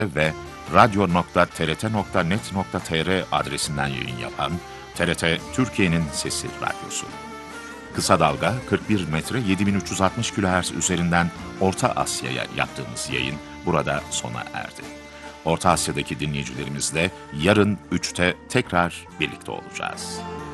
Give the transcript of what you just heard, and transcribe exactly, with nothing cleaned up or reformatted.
ve radyo nokta t r t nokta net nokta t r adresinden yayın yapan T R T Türkiye'nin Sesi Radyosu. Kısa dalga kırk bir metre yedi bin üç yüz altmış kilohertz üzerinden Orta Asya'ya yaptığımız yayın burada sona erdi. Orta Asya'daki dinleyicilerimizle yarın üçte tekrar birlikte olacağız.